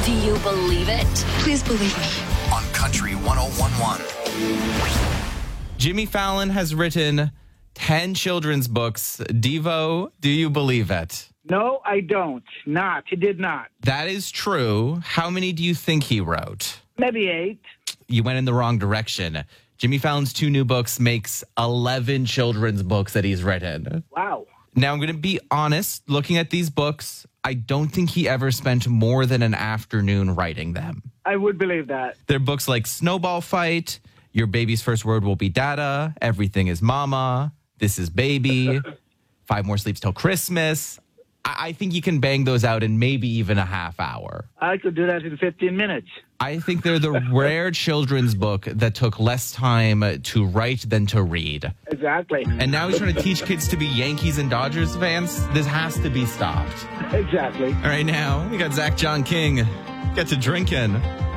Do you believe it? Please believe me. On Country 101.1. Jimmy Fallon has written 10 children's books. Devo, do you believe it? No, I don't. He did not. That is true. How many do you think he wrote? Maybe 8. You went in the wrong direction. Jimmy Fallon's 2 new books makes 11 children's books that he's written. Wow. Now, I'm going to be honest. Looking at these books, I don't think he ever spent more than an afternoon writing them. I would believe that. They're books like Snowball Fight, Your Baby's First Word Will Be Dada, Everything is Mama, This is Baby, 5 More Sleeps Till Christmas. I think you can bang those out in maybe even a half hour. I could do that in 15 minutes. I think they're the rare children's book that took less time to write than to read. Exactly. And now he's trying to teach kids to be Yankees and Dodgers fans. This has to be stopped. Exactly. All right, now we got Zach John King. Get to drinking.